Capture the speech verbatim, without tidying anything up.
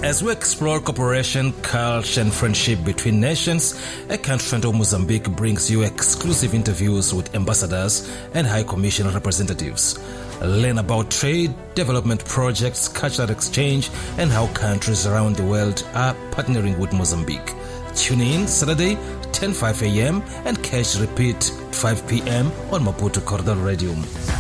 As we explore cooperation, culture, and friendship between nations, A Country Friend of Mozambique brings you exclusive interviews with ambassadors and High Commission representatives. Learn about trade, development projects, cultural exchange, and how countries around the world are partnering with Mozambique. Tune in Saturday, ten oh five a.m. and catch repeat five p.m. on Maputo Corridor Radio.